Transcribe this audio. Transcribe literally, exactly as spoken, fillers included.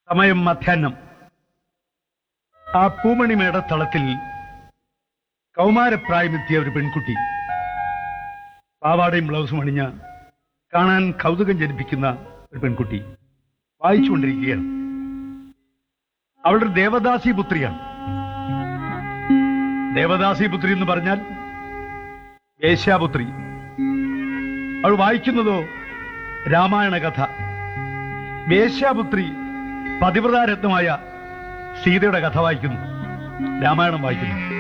സമയം മധ്യാഹ്നം. ആ പൂമണിമേട തളത്തിൽ കൗമാരപ്രായമെത്തിയ ഒരു പെൺകുട്ടി, പാവാടയും ബ്ലൗസും അണിഞ്ഞ കാണാൻ കൗതുകം ജനിപ്പിക്കുന്ന ഒരു പെൺകുട്ടി വായിച്ചുകൊണ്ടിരിക്കുകയാണ്. അവളുടെ ദേവദാസി പുത്രിയാണ്. ദേവദാസി പുത്രി എന്ന് പറഞ്ഞാൽ വേശ്യാപുത്രി. അവൾ വായിക്കുന്നതോ രാമായണ കഥ. വേശ്യാപുത്രി പതിവ്രതാരത്നമായ സീതയുടെ കഥ വായിക്കുന്നു, രാമായണം വായിക്കുന്നു.